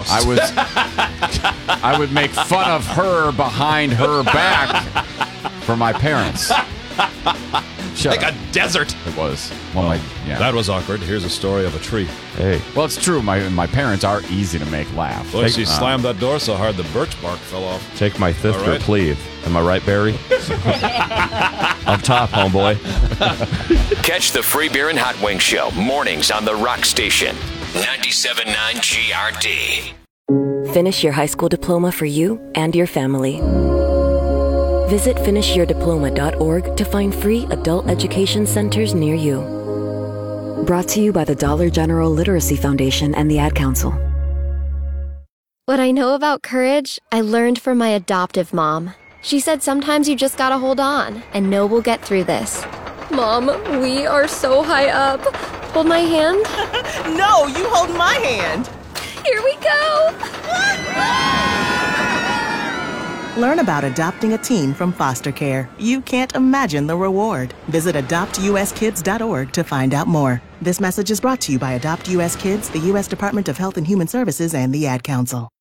I would make fun of her behind her back for my parents. Like a desert. It was. That was awkward. Here's a story of a tree. Hey. Well, it's true. My parents are easy to make laugh. Boy, she slammed that door so hard the birch bark fell off. Take my fifth All right. or cleave. Am I right, Barry? Up top, homeboy. Catch the Free Beer and Hot Wings Show mornings on the Rock Station. 97.9 GRD. Finish your high school diploma for you and your family. Visit finishyourdiploma.org to find free adult education centers near you. Brought to you by the Dollar General Literacy Foundation and the Ad Council. What I know about courage, I learned from my adoptive mom. She said sometimes you just gotta hold on and know we'll get through this. Mom, we are so high up. Hold my hand. No, you hold my hand. Here we go. Learn about adopting a teen from foster care. You can't imagine the reward. Visit adoptuskids.org to find out more. This message is brought to you by Adopt US Kids, the U.S. Department of Health and Human Services, and the Ad Council.